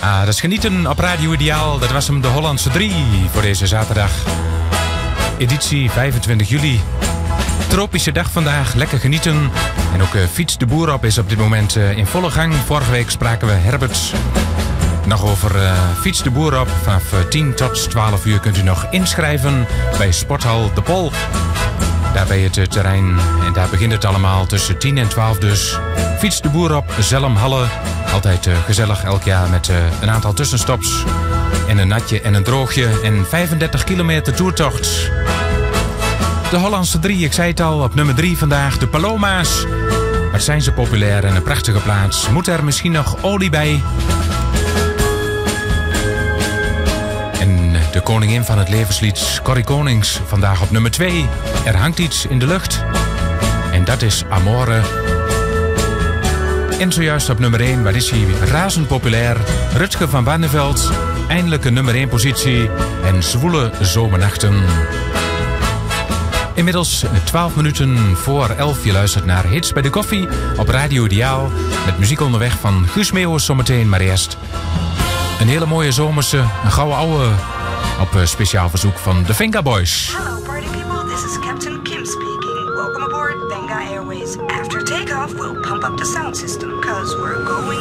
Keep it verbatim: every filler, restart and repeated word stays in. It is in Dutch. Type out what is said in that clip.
Ah, dat is genieten op Radio Ideaal. Dat was hem de Hollandse drie voor deze zaterdag. Editie vijfentwintig juli. Tropische dag vandaag, lekker genieten. En ook uh, Fiets de Boer op is op dit moment uh, in volle gang. Vorige week spraken we Herbert. Nog over uh, Fiets de Boer op. Vanaf uh, tien tot twaalf uur kunt u nog inschrijven bij Sporthal De Pol. Daar bij het uh, terrein. En daar begint het allemaal tussen tien en twaalf dus. Fiets de Boer op, Zelmhalle. Altijd uh, gezellig elk jaar met uh, een aantal tussenstops. En een natje en een droogje. En vijfendertig kilometer toertocht. De Hollandse drie, ik zei het al, op nummer drie vandaag. De Paloma's. Wat zijn ze populair en een prachtige plaats. Moet er misschien nog olie bij? En de koningin van het levenslied, Corrie Konings. Vandaag op nummer twee. Er hangt iets in de lucht. En dat is Amore. En zojuist op nummer één, waar is hij razend populair. Rutger van Barneveld. Eindelijk een nummer één positie. En zwoele zomernachten. Inmiddels twaalf minuten voor elf. Je luistert naar Hits bij de Koffie op Radio Ideaal. Met muziek onderweg van Guus Meeuwis zometeen. Maar eerst een hele mooie zomerse, een gouden ouwe op speciaal verzoek van de Venga Boys. Hello party people, this is Captain Kim speaking. Welcome aboard Venga Airways. After takeoff, we'll pump up the sound system, cause we're going